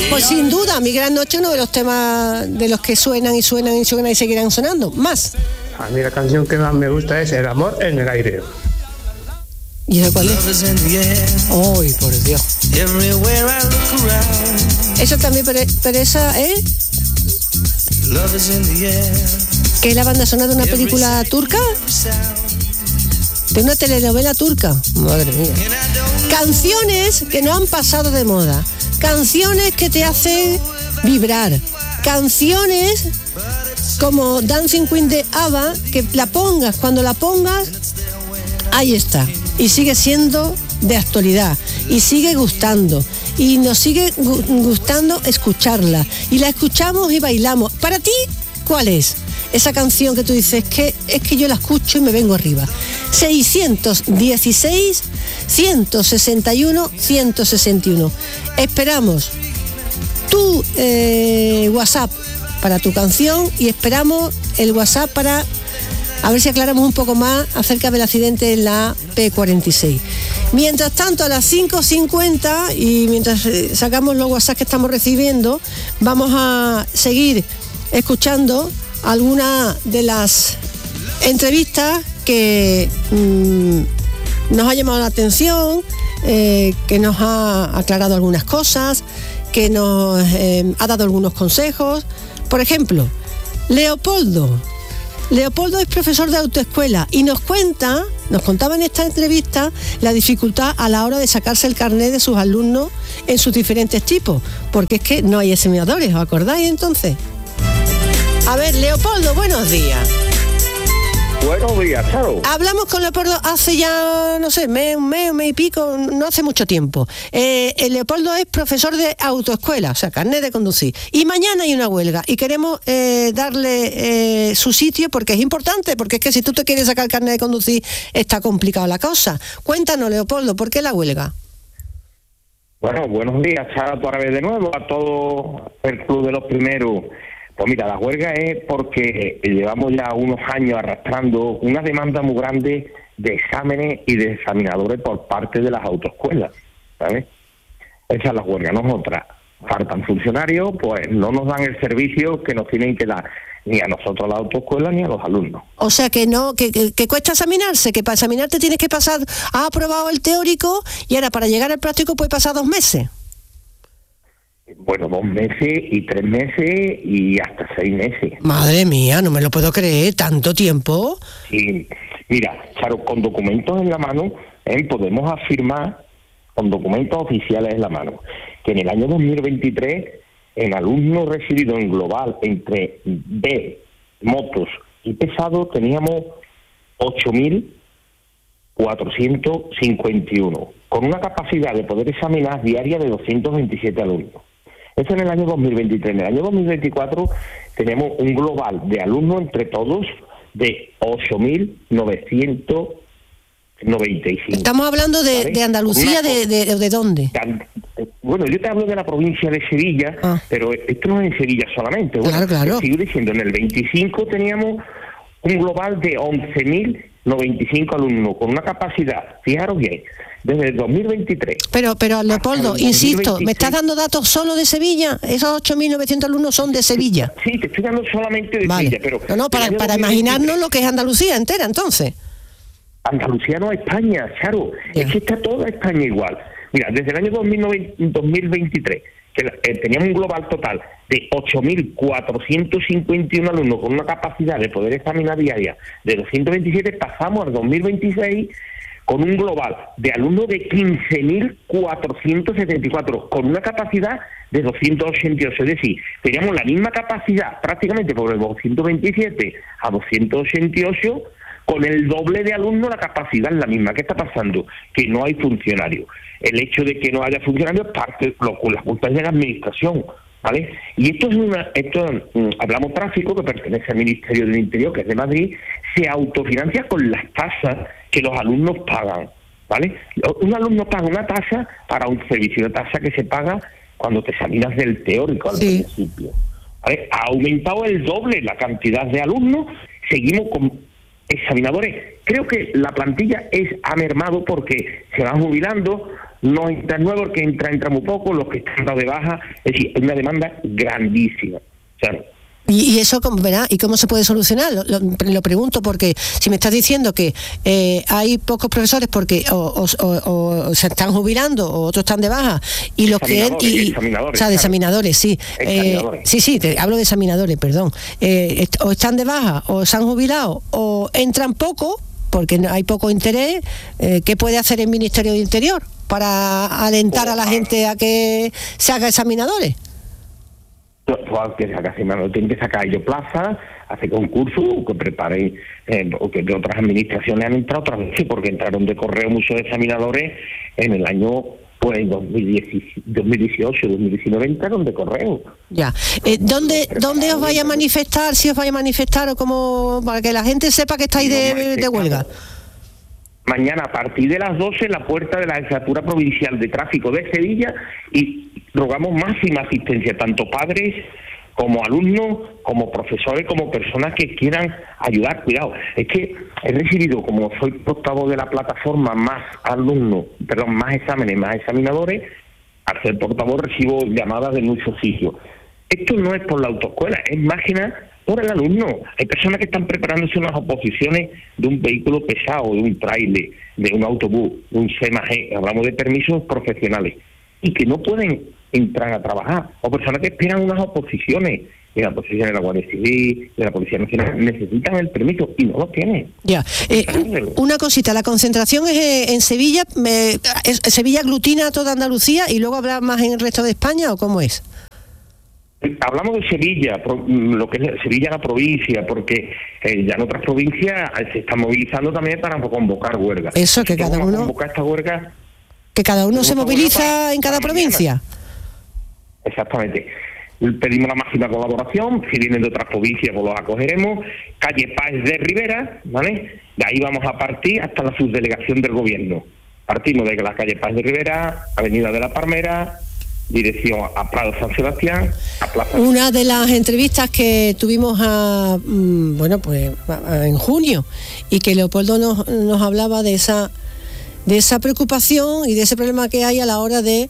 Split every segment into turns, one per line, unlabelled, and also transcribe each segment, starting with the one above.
Pues sin duda, Mi Gran Noche, uno de los temas de los que suenan y suenan y suenan y seguirán sonando. Más.
A mí la canción que más me gusta es El amor en el aire.
¿Y de cuál es? ¡Ay, por Dios! Eso también, pero esa, ¿qué es la banda sonora de una película turca? De una telenovela turca. Madre mía. Canciones que no han pasado de moda. Canciones que te hacen vibrar. Canciones como Dancing Queen de ABBA, que la pongas, cuando la pongas, ahí está. Y sigue siendo de actualidad. Y sigue gustando. Y nos sigue gustando escucharla. Y la escuchamos y bailamos. Para ti, ¿cuál es esa canción que tú dices que es que yo la escucho y me vengo arriba? 616 161 161. Esperamos tu WhatsApp para tu canción y esperamos el WhatsApp para a ver si aclaramos un poco más acerca del accidente en la P46. Mientras tanto, a las 5:50 y mientras sacamos los WhatsApp que estamos recibiendo, vamos a seguir escuchando algunas de las entrevistas que nos ha llamado la atención, que nos ha aclarado algunas cosas, que nos ha dado algunos consejos. Por ejemplo, Leopoldo es profesor de autoescuela y nos contaba en esta entrevista la dificultad a la hora de sacarse el carnet de sus alumnos en sus diferentes tipos, porque es que no hay examinadores, ¿os acordáis entonces? A ver, Leopoldo, buenos días.
Buenos días, Charo.
Hablamos con Leopoldo hace ya, no sé, un mes y pico, no hace mucho tiempo. Leopoldo es profesor de autoescuela, o sea, carnet de conducir. Y mañana hay una huelga y queremos darle su sitio porque es importante, porque es que si tú te quieres sacar el carnet de conducir está complicada la cosa. Cuéntanos, Leopoldo, ¿por qué la huelga?
Bueno, buenos días, Charo, otra vez de nuevo a todo el club de los primeros. Pues mira, la huelga es porque llevamos ya unos años arrastrando una demanda muy grande de exámenes y de examinadores por parte de las autoescuelas, ¿sabes? Esa es la huelga, no es otra. Faltan funcionarios, pues no nos dan el servicio que nos tienen que dar, ni a nosotros la autoescuela ni a los alumnos.
O sea que no, que cuesta examinarse, que para examinarte tienes que pasar, has aprobado el teórico y ahora para llegar al práctico puede pasar 2 meses.
Bueno, 2 meses y 3 meses y hasta 6 meses.
Madre mía, no me lo puedo creer, ¿tanto tiempo?
Sí, mira, Charo, con documentos en la mano, podemos afirmar, con documentos oficiales en la mano, que en el año 2023, en alumnos recibidos en global entre B, motos y pesados, teníamos 8.451, con una capacidad de poder examinar diaria de 227 alumnos. Eso en el año 2023. En el año 2024 tenemos un global de alumnos entre todos de 8.995.
Estamos hablando de Andalucía, ¿de dónde?
Bueno, yo te hablo de la provincia de Sevilla, pero esto no es en Sevilla solamente. Bueno,
claro.
Sigo diciendo, en el 25 teníamos un global de 11.095 alumnos, con una capacidad, fijaros bien, desde el 2023.
Pero Leopoldo, insisto, ¿me estás dando datos solo de Sevilla? Esos 8.900 alumnos son de Sevilla.
Sí, te estoy dando solamente de Sevilla, pero...
No, para imaginarnos lo que es Andalucía entera, entonces.
Andalucía no es España, Charo. Yeah. Es que está toda España igual. Mira, desde el año 2023, que teníamos un global total de 8.451 alumnos con una capacidad de poder examinar diaria de 227, pasamos al 2026 con un global de alumnos de 15.474, con una capacidad de 288. Es decir, teníamos la misma capacidad prácticamente por el 227 a 288, con el doble de alumnos la capacidad es la misma. ¿Qué está pasando? Que no hay funcionarios. El hecho de que no haya funcionarios parte con las culpas de la administración, ¿vale? Y esto hablamos tráfico, que pertenece al Ministerio del Interior, que es de Madrid, se autofinancia con las tasas que los alumnos pagan, ¿vale? Un alumno paga una tasa para un servicio, una tasa que se paga cuando te examinas del teórico al principio, ¿vale? Ha aumentado el doble la cantidad de alumnos, seguimos con examinadores. Creo que la plantilla ha mermado porque se van jubilando, no entran nuevos, que entra muy poco, los que están dados de baja, es decir, es una demanda grandísima. O sea,
¿Y eso cómo, verá? ¿Y cómo se puede solucionar? Lo pregunto porque si me estás diciendo que hay pocos profesores porque o se están jubilando o otros están de baja y los que
examinadores,
o sea, de examinadores, sí. Sí, hablo de examinadores, perdón. O están de baja o se han jubilado o entran poco porque hay poco interés. ¿Qué puede hacer el Ministerio de Interior para alentar a la gente a que se haga examinadores?
Tienen que sacar ellos plazas, hacer concursos, que preparen, o que de otras administraciones han entrado otras veces, porque entraron de correo muchos examinadores en el año 2018, 2019 entraron de correo.
Ya. ¿Dónde os vaya a manifestar, si os vaya a manifestar o como para que la gente sepa que estáis de huelga?
Mañana a partir de las 12 en la puerta de la Jefatura Provincial de Tráfico de Sevilla y rogamos máxima asistencia, tanto padres como alumnos, como profesores, como personas que quieran ayudar. Cuidado, es que he recibido, como soy portavoz de la plataforma más exámenes, más examinadores, al ser portavoz recibo llamadas de muchos sitios. Esto no es por la autoescuela, es más que nada por el alumno. Hay personas que están preparándose unas oposiciones de un vehículo pesado, de un tráiler, de un autobús, de un C+G, hablamos de permisos profesionales, y que no pueden entrar a trabajar, o personas que esperan unas oposiciones, de la oposición de la Guardia Civil, de la Policía Nacional, necesitan el permiso y no lo tienen.
Ya. Una cosita, la concentración es en Sevilla, ¿Sevilla aglutina a toda Andalucía y luego habrá más en el resto de España o cómo es?
Hablamos de Sevilla, lo que es Sevilla la provincia, porque ya en otras provincias se están movilizando también para convocar huelgas.
Eso, que cada uno
convocar esta huelga,
que cada uno se moviliza en cada provincia.
Exactamente. Pedimos la máxima colaboración, si vienen de otras provincias pues los acogeremos. Calle Páez de Rivera, ¿vale? De ahí vamos a partir hasta la subdelegación del gobierno. Partimos de la calle Páez de Rivera, Avenida de la Palmera, dirección a Prado San Sebastián, a Plaza.
Una de las entrevistas que tuvimos en junio, y que Leopoldo nos hablaba de esa preocupación y de ese problema que hay a la hora de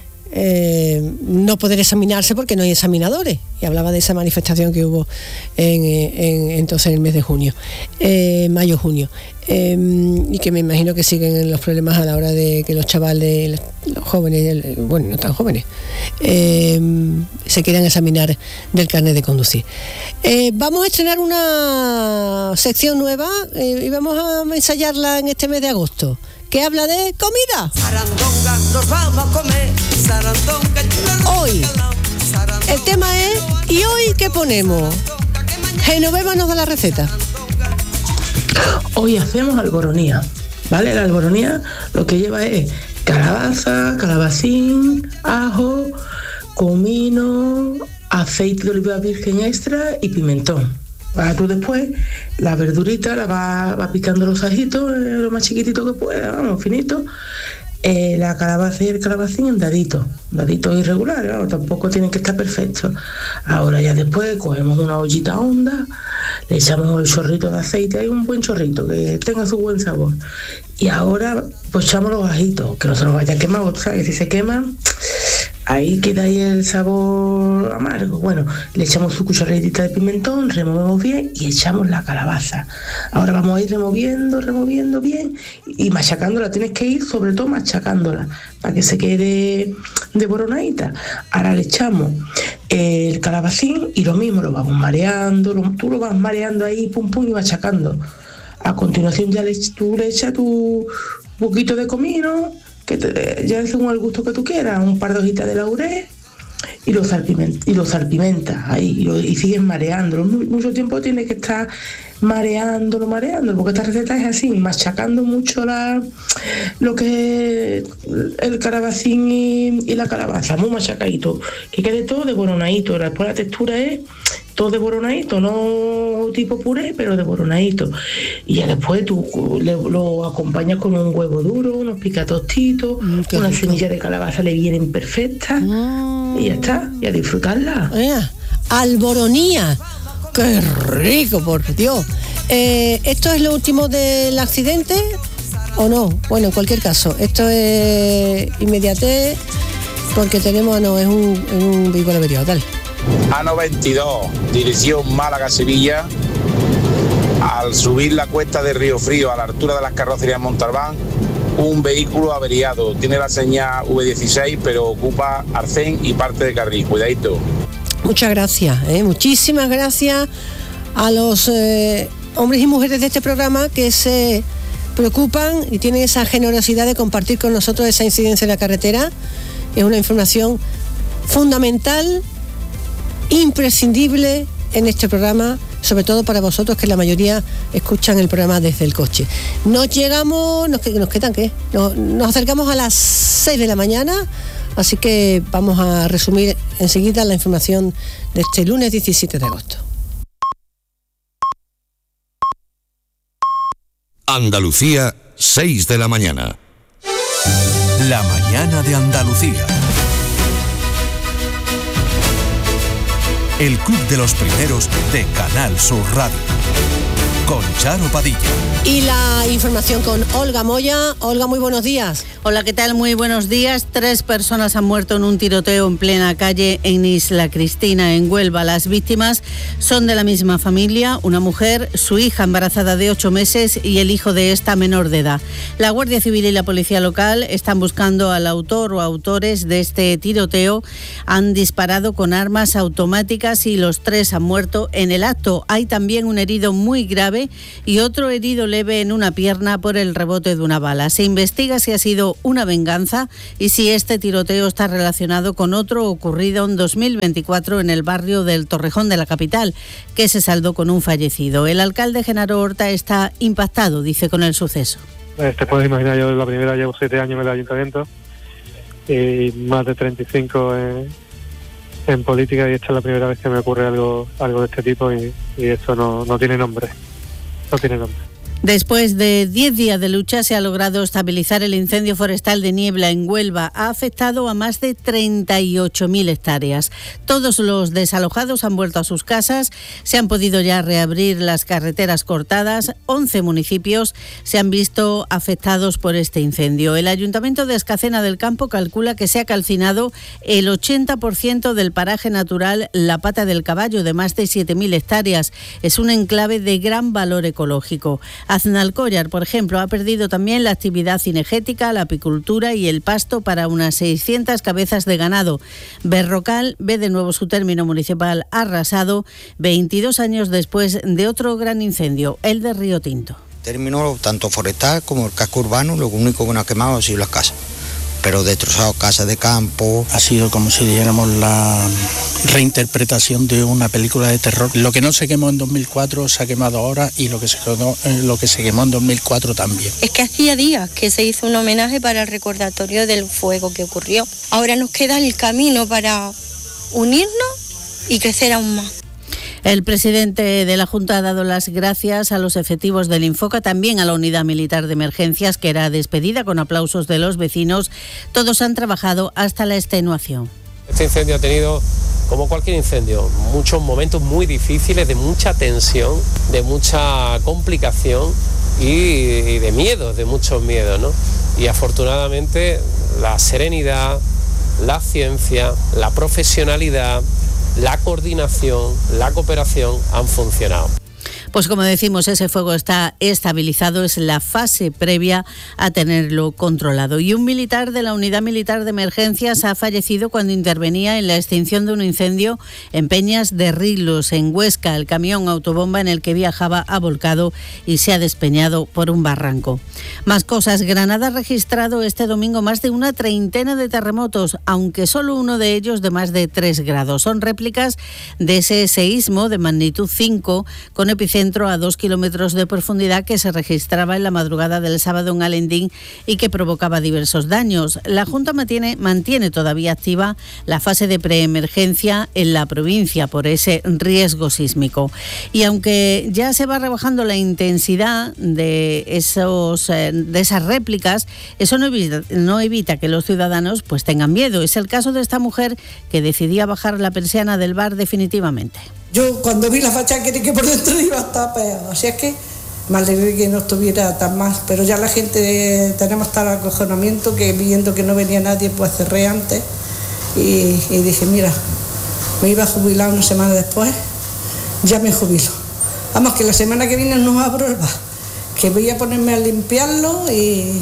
no poder examinarse porque no hay examinadores, y hablaba de esa manifestación que hubo entonces en el mes de junio, mayo-junio, y que me imagino que siguen los problemas a la hora de que los chavales, los jóvenes, no tan jóvenes, se quieran examinar del carnet de conducir. Vamos a estrenar una sección nueva y vamos a ensayarla en este mes de agosto, que habla de comida.
Sarandonga, nos vamos a comer. Sarandonga,
hoy el tema es ¿y hoy qué ponemos? Genoveva nos da la receta.
Hoy hacemos alboronía, ¿vale? La alboronía lo que lleva es calabaza, calabacín, ajo, comino, aceite de oliva virgen extra y pimentón. Para tú después, la verdurita la vas picando los ajitos, lo más chiquitito que pueda, vamos, finito. La calabaza y el calabacín en daditos irregulares, vamos, tampoco tienen que estar perfectos. Ahora ya después cogemos una ollita honda, le echamos el chorrito de aceite, hay un buen chorrito que tenga su buen sabor. Y ahora pues echamos los ajitos, que no se nos vaya a quemar, o sea, que si se queman, ahí queda ahí el sabor amargo. Bueno, le echamos su cucharadita de pimentón, removemos bien y echamos la calabaza. Ahora vamos a ir removiendo bien y machacándola. Tienes que ir sobre todo machacándola para que se quede devoronadita. Ahora le echamos el calabacín y lo mismo, lo vamos mareando, tú lo vas mareando ahí, pum pum, y machacando. A continuación ya tú le echas tu poquito de comino, ya según el gusto que tú quieras, un par de hojitas de laurel y lo salpimentas ahí y sigues mareándolo. Mucho tiempo tienes que estar mareándolo, porque esta receta es así, machacando mucho lo que es el calabacín y la calabaza, muy machacadito, que quede todo devoronadito. Después la textura es todo devoronadito, no tipo puré, pero devoronadito. Y ya después tú lo acompañas con un huevo duro, unos picatostitos, una semilla de calabaza le vienen perfectas y ya está, y a disfrutarla.
Alboronía, ¡Qué rico, por Dios! ¿Esto es lo último del accidente o no? Bueno, en cualquier caso, esto es inmediatez porque tenemos, es un vehículo averiado, tal.
A92, dirección Málaga-Sevilla. Al subir la cuesta de Río Frío a la altura de las carrocerías Montalbán, un vehículo averiado. Tiene la señal V16, pero ocupa arcén y parte de carril. Cuidadito.
Muchas gracias, muchísimas gracias a los hombres y mujeres de este programa que se preocupan y tienen esa generosidad de compartir con nosotros esa incidencia en la carretera. Es una información fundamental, imprescindible en este programa, sobre todo para vosotros que la mayoría escuchan el programa desde el coche. Nos quedan ¿qué? Nos acercamos a las 6 de la mañana, así que vamos a resumir enseguida la información de este lunes 17 de agosto.
Andalucía, 6 de la mañana.
La mañana de Andalucía. El Club de los Primeros de Canal Sur Radio. Con Charo Padilla.
Y la información con Olga Moya. Olga, muy buenos días.
Hola, ¿qué tal? Muy buenos días. 3 personas han muerto en un tiroteo en plena calle en Isla Cristina, en Huelva. Las víctimas son de la misma familia, una mujer, su hija embarazada de 8 meses y el hijo de esta menor de edad. La Guardia Civil y la Policía Local están buscando al autor o autores de este tiroteo. Han disparado con armas automáticas y los 3 han muerto en el acto. Hay también un herido muy grave y otro herido leve en una pierna por el rebote de una bala. Se investiga si ha sido una venganza y si este tiroteo está relacionado con otro ocurrido en 2024 en el barrio del Torrejón de la capital, que se saldó con un fallecido. El alcalde Genaro Horta está impactado, dice, con el suceso.
Te puedes imaginar, yo la primera llevo 7 años en el ayuntamiento y más de 35 en política, y esta es la primera vez que me ocurre algo de este tipo y esto no tiene nombre. No tiene nombre.
Después de 10 días de lucha se ha logrado estabilizar el incendio forestal de Niebla en Huelva. Ha afectado a más de 38.000 hectáreas. Todos los desalojados han vuelto a sus casas. Se han podido ya reabrir las carreteras cortadas. 11 municipios se han visto afectados por este incendio. El Ayuntamiento de Escacena del Campo calcula que se ha calcinado el 80% del paraje natural La Pata del Caballo, de más de 7.000 hectáreas. Es un enclave de gran valor ecológico. Aznalcóllar, por ejemplo, ha perdido también la actividad cinegética, la apicultura y el pasto para unas 600 cabezas de ganado. Berrocal ve de nuevo su término municipal arrasado 22 años después de otro gran incendio, el de Río Tinto.
Término tanto forestal como el casco urbano, lo único que no ha quemado ha sido las casas, pero destrozado casas de campo.
Ha sido como si dijéramos la reinterpretación de una película de terror. Lo que no se quemó en 2004 se ha quemado ahora, y lo que se quemó en 2004 también.
Es que hacía días que se hizo un homenaje para el recordatorio del fuego que ocurrió. Ahora nos queda el camino para unirnos y crecer aún más.
El presidente de la Junta ha dado las gracias a los efectivos del Infoca, también a la Unidad Militar de Emergencias, que era despedida con aplausos de los vecinos. Todos han trabajado hasta la extenuación.
Este incendio ha tenido, como cualquier incendio, muchos momentos muy difíciles, de mucha tensión, de mucha complicación y de miedos, de muchos miedos, ¿no? Y afortunadamente la serenidad, la ciencia, la profesionalidad, la coordinación, la cooperación han funcionado.
Pues como decimos, ese fuego está estabilizado, es la fase previa a tenerlo controlado. Y un militar de la Unidad Militar de Emergencias ha fallecido cuando intervenía en la extinción de un incendio en Peñas de Rilos, en Huesca. El camión autobomba en el que viajaba ha volcado y se ha despeñado por un barranco. Más cosas. Granada ha registrado este domingo más de una treintena de terremotos, aunque solo uno de ellos de más de 3 grados. Son réplicas de ese seísmo de magnitud 5 con epicentro a 2 kilómetros de profundidad que se registraba en la madrugada del sábado en Alendín y que provocaba diversos daños. La Junta mantiene todavía activa la fase de preemergencia en la provincia por ese riesgo sísmico. Y aunque ya se va rebajando la intensidad de esas réplicas, eso no evita que los ciudadanos pues tengan miedo. Es el caso de esta mujer que decidía bajar la persiana del bar definitivamente.
Yo cuando vi la fachada creí que por dentro iba a estar peor. Así es que me alegré que no estuviera tan mal, pero ya la gente tenemos tal acojonamiento que viendo que no venía nadie, pues cerré antes y dije, mira, me iba a jubilar una semana después, ya me jubilo. Vamos, que la semana que viene no abro el bar, que voy a ponerme a limpiarlo y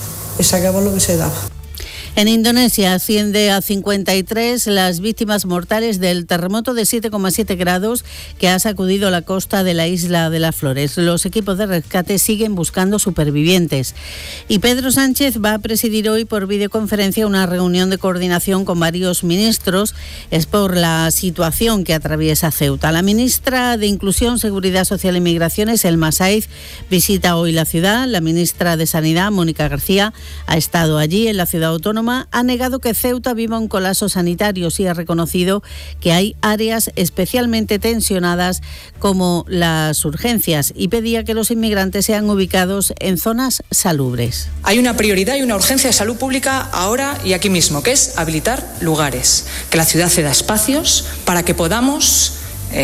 se acabó lo que se daba.
En Indonesia asciende a 53 las víctimas mortales del terremoto de 7,7 grados que ha sacudido la costa de la isla de las Flores. Los equipos de rescate siguen buscando supervivientes. Y Pedro Sánchez va a presidir hoy por videoconferencia una reunión de coordinación con varios ministros. Es por la situación que atraviesa Ceuta. La ministra de Inclusión, Seguridad Social y Migraciones, Elma Saiz, visita hoy la ciudad. La ministra de Sanidad, Mónica García, ha estado allí en la ciudad autónoma. Ha negado que Ceuta viva un colapso sanitario, sí ha reconocido que hay áreas especialmente tensionadas como las urgencias y pedía que los inmigrantes sean ubicados en zonas salubres.
Hay una prioridad y una urgencia de salud pública ahora y aquí mismo, que es habilitar lugares, que la ciudad ceda espacios para que podamos,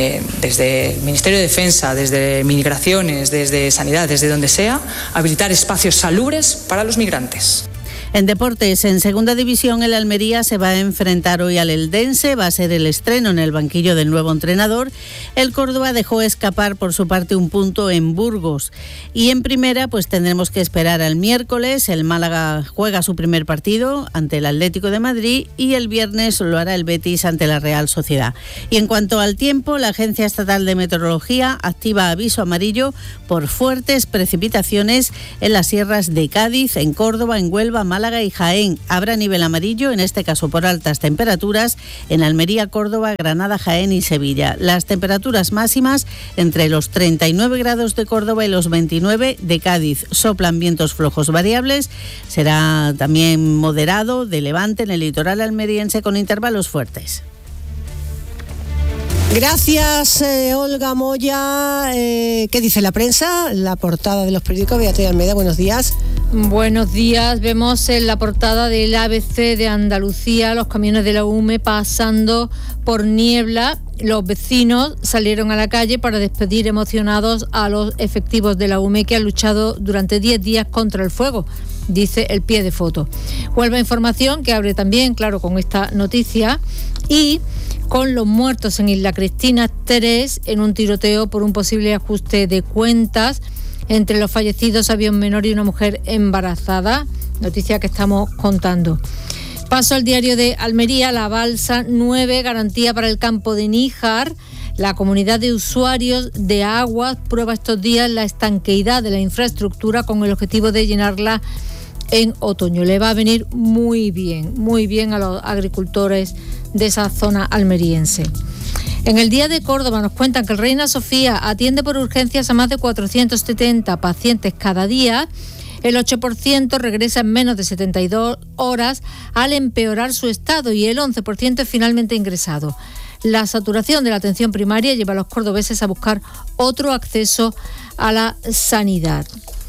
desde el Ministerio de Defensa, desde Migraciones, desde Sanidad, desde donde sea, habilitar espacios salubres para los migrantes.
En deportes, en segunda división, el Almería se va a enfrentar hoy al Eldense, va a ser el estreno en el banquillo del nuevo entrenador. El Córdoba dejó escapar por su parte un punto en Burgos. Y en primera, pues tendremos que esperar al miércoles. El Málaga juega su primer partido ante el Atlético de Madrid y el viernes lo hará el Betis ante la Real Sociedad. Y en cuanto al tiempo, la Agencia Estatal de Meteorología activa aviso amarillo por fuertes precipitaciones en las sierras de Cádiz, en Córdoba, en Huelva, Málaga y Jaén. Habrá nivel amarillo, en este caso por altas temperaturas, en Almería, Córdoba, Granada, Jaén y Sevilla. Las temperaturas máximas entre los 39 grados de Córdoba y los 29 de Cádiz. Soplan vientos flojos variables, será también moderado de levante en el litoral almeriense con intervalos fuertes.
Gracias, Olga Moya. ¿Qué dice la prensa? La portada de los periódicos. Beatriz Almeida, buenos días.
Buenos días. Vemos en la portada del ABC de Andalucía los camiones de la UME pasando por niebla. Los vecinos salieron a la calle para despedir emocionados a los efectivos de la UME que han luchado durante 10 días contra el fuego, dice el pie de foto. Huelva Información, que abre también, claro, con esta noticia, y con los muertos en Isla Cristina 3 en un tiroteo por un posible ajuste de cuentas. Entre los fallecidos había un menor y una mujer embarazada, noticia que estamos contando. Paso al diario de Almería, la balsa 9, garantía para el campo de Níjar. La comunidad de usuarios de aguas prueba estos días la estanqueidad de la infraestructura con el objetivo de llenarla en otoño. Le va a venir muy bien a los agricultores de esa zona almeriense. En el Día de Córdoba nos cuentan que el Reina Sofía atiende por urgencias a más de 470 pacientes cada día. El 8% regresa en menos de 72 horas al empeorar su estado y el 11% es finalmente ingresado. La saturación de la atención primaria lleva a los cordobeses a buscar otro acceso a la sanidad.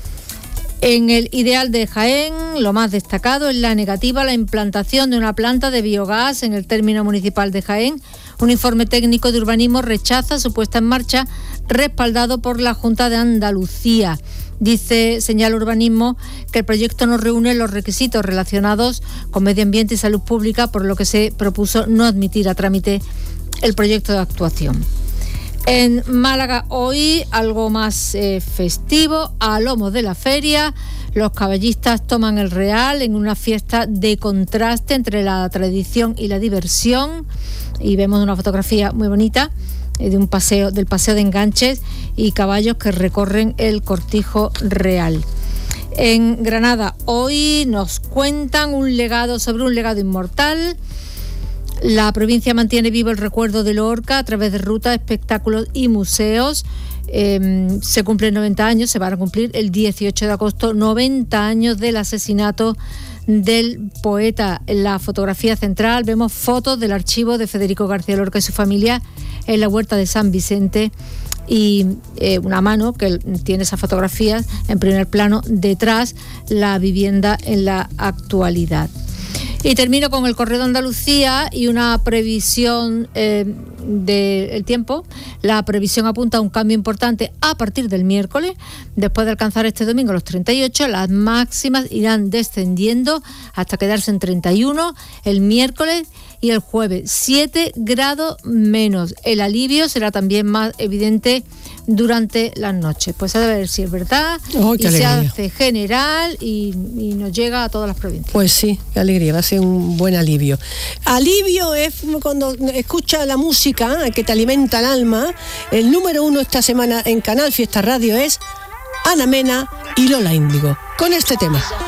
En el Ideal de Jaén, lo más destacado es la negativa a la implantación de una planta de biogás en el término municipal de Jaén. Un informe técnico de urbanismo rechaza su puesta en marcha, respaldado por la Junta de Andalucía. Señala Urbanismo que el proyecto no reúne los requisitos relacionados con medio ambiente y salud pública, por lo que se propuso no admitir a trámite el proyecto de actuación. En Málaga hoy algo más festivo, a lomos de la feria. Los caballistas toman el Real en una fiesta de contraste entre la tradición y la diversión. Y vemos una fotografía muy bonita del paseo de enganches y caballos que recorren el cortijo real. En Granada hoy nos cuentan un legado inmortal. La provincia mantiene vivo el recuerdo de Lorca a través de rutas, espectáculos y museos. Se cumplen 90 años, se van a cumplir el 18 de agosto, 90 años del asesinato del poeta. En la fotografía central vemos fotos del archivo de Federico García Lorca y su familia en la huerta de San Vicente y una mano que tiene esas fotografías en primer plano, detrás la vivienda en la actualidad. Y termino con el Correo de Andalucía y una previsión del tiempo. La previsión apunta a un cambio importante a partir del miércoles. Después de alcanzar este domingo los 38, las máximas irán descendiendo hasta quedarse en 31 el miércoles y el jueves, 7 grados menos. El alivio será también más evidente durante las noches. Pues a ver si es verdad, y se hace general y nos llega a todas las provincias.
Pues sí, qué alegría, va a ser un buen alivio. Alivio es cuando escuchas la música que te alimenta el alma. El número 1 esta semana en Canal Fiesta Radio es Ana Mena y Lola Índigo, con este tema.